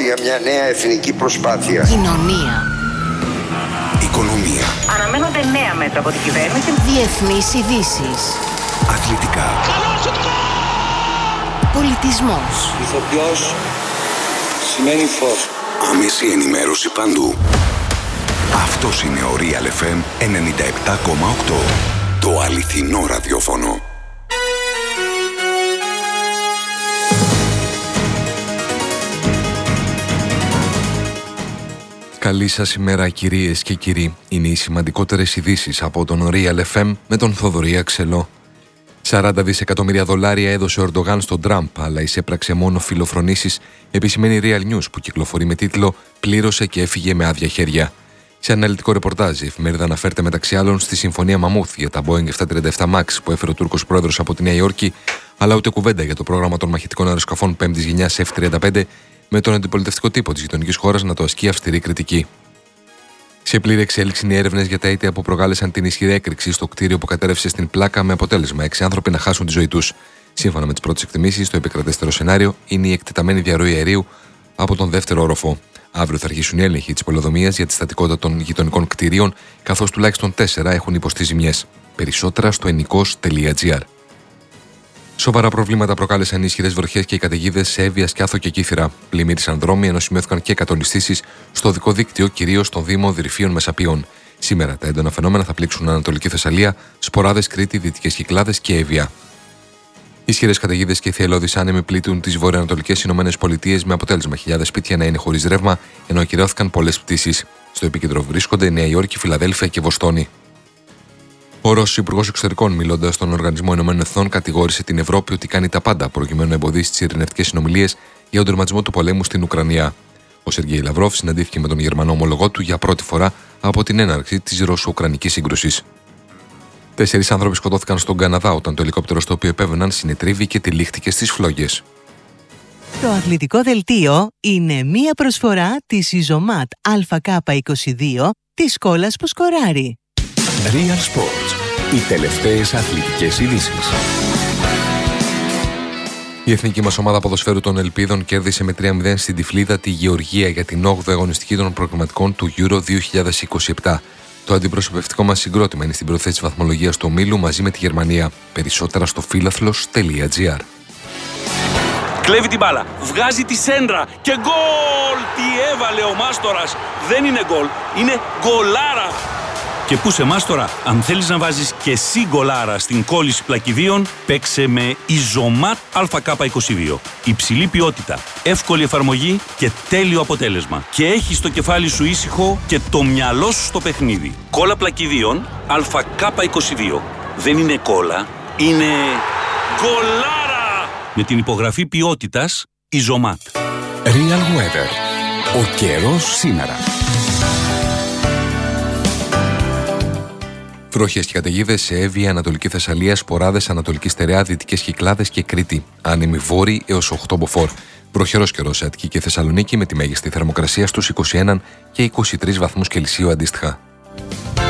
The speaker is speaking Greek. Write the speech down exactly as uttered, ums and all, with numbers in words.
για μια νέα εθνική προσπάθεια. Κοινωνία. Οικονομία. Αναμένονται νέα μέτρα από την κυβέρνηση. Διεθνείς ειδήσεις. Αθλητικά. Πολιτισμός. Ηθοποιός σημαίνει φως. Άμεση ενημέρωση παντού. Αυτός είναι ο Real εφ εμ ενενήντα επτά κόμμα οκτώ. Το αληθινό ραδιόφωνο. Καλή σας ημέρα κυρίες και κύριοι. Είναι οι σημαντικότερες ειδήσεις από τον Real εφ εμ με τον Θοδωρή Αξελό. σαράντα δισεκατομμύρια δολάρια έδωσε ο Ερντογάν στον Τραμπ, αλλά εισέπραξε μόνο φιλοφρονήσεις, επισημαίνει Real News που κυκλοφορεί με τίτλο «Πλήρωσε και έφυγε με άδεια χέρια». Σε αναλυτικό ρεπορτάζ, η εφημερίδα αναφέρεται μεταξύ άλλων στη συμφωνία Μαμούθ για τα Boeing επτακόσια τριάντα επτά Max που έφερε ο Τούρκος πρόεδρος από τη Νέα Υόρκη, αλλά ούτε κουβέντα για το πρόγραμμα των μαχητικών αεροσκαφών πέμπτης γενιάς εφ τριάντα πέντε, με τον αντιπολιτευτικό τύπο της γειτονικής χώρας να το ασκεί αυστηρή κριτική. Σε πλήρη εξέλιξη είναι οι έρευνες για τα αίτια που προκάλεσαν την ισχυρή έκρηξη στο κτίριο που κατέρευσε στην Πλάκα, με αποτέλεσμα έξι άνθρωποι να χάσουν τη ζωή τους. Σύμφωνα με τις πρώτες εκτιμήσεις, το επικρατέστερο σενάριο είναι η εκτεταμένη διαρροή αερίου από τον δεύτερο όροφο. Αύριο θα αρχίσουν οι έλεγχοι της πολεοδομίας για τη στατικότητα των γειτονικών κτηρίων, καθώς τουλάχιστον τέσσερα έχουν υποστεί ζημιές. Περισσότερα στο ενικός τελεία τζι άρ. Σοβαρά προβλήματα προκάλεσαν οι ισχυρές βροχές και οι καταιγίδες σε Εύβοια, Σκιάθο και Κύθυρα. Πλημμύρισαν δρόμοι, ενώ σημειώθηκαν και κατολιστήσεις στο οδικό δίκτυο, κυρίως στον Δήμο Δρυφίων Μεσαπίων. Σήμερα τα έντονα φαινόμενα θα πλήξουν Ανατολική Θεσσαλία, Σποράδες, Κρήτη, Δυτικές Κυκλάδες και Εύβοια. Ισχυρές καταιγίδες και θυελλώδεις άνεμοι πλήττουν τις βορειοανατολικές Ηνωμένες Πολιτείες, με αποτέλεσμα χιλιάδες σπίτια να είναι χωρίς ρεύμα, ενώ ακυρώθηκαν πολλές πτήσεις. Στο επίκεντρο βρίσκονται Νέα Υόρκη, Φιλαδέλφια και Βοστόνη. Ο Ρώσος Υπουργός Εξωτερικών, μιλώντας στον Οργανισμό Ηνωμένων Εθνών, κατηγόρησε την Ευρώπη ότι κάνει τα πάντα προκειμένου να εμποδίσει τις ειρηνευτικές συνομιλίες για τον τερματισμό του πολέμου στην Ουκρανία. Ο Σεργέη Λαυρόφ συναντήθηκε με τον Γερμανό ομολογό του για πρώτη φορά από την έναρξη της Ρώσο-Ουκρανικής σύγκρουσης. Τέσσερις άνθρωποι σκοτώθηκαν στον Καναδά όταν το ελικόπτερο στο οποίο επέβαιναν συνετρίβη και τυλίχτηκε στις φλόγες. Το αθλητικό δελτίο είναι μία προσφορά της Ιζωμάτ Α Κ είκοσι δύο της σκόλας που σκοράρει. Real Sports. Οι τελευταίες αθλητικές ειδήσεις. Η εθνική μας ομάδα ποδοσφαίρου των Ελπίδων κέρδισε με τρία μηδέν στην Τυφλίδα τη Γεωργία για την όγδοη αγωνιστική των προκριματικών του Euro δύο χιλιάδες είκοσι επτά. Το αντιπροσωπευτικό μας συγκρότημα είναι στην προθέση βαθμολογίας του ομίλου μαζί με τη Γερμανία. Περισσότερα στο φίλαθλος τελεία τζι άρ. Κλέβει την μπάλα, βγάζει τη σέντρα και γκολ! Τι έβαλε ο Μάστορας! Δεν είναι γκολ, είναι γκολάρα! Και πού σε Μάστορα, αν θέλεις να βάζεις και εσύ γκολάρα στην κόλληση πλακιδίων, παίξε με Ιζωμάτ Α Κ είκοσι δύο. Υψηλή ποιότητα, εύκολη εφαρμογή και τέλειο αποτέλεσμα. Και έχεις το κεφάλι σου ήσυχο και το μυαλό σου στο παιχνίδι. Κόλλα πλακιδίων Α Κ είκοσι δύο. Δεν είναι κόλλα, είναι γκολάρα! Με την υπογραφή ποιότητας Ιζωμάτ. Real Weather. Ο καιρός σήμερα. Βροχές και καταιγίδες σε Εύβοια, Ανατολική Θεσσαλία, Σποράδες, Ανατολική Στερεά, Δυτικές Κυκλάδες και Κρήτη. Άνεμοι βόρειοι έως οκτώ μποφόρ. Βροχερός καιρός σε Αττική και Θεσσαλονίκη, με τη μέγιστη θερμοκρασία στους είκοσι ένα και είκοσι τρεις βαθμούς Κελσίου αντίστοιχα.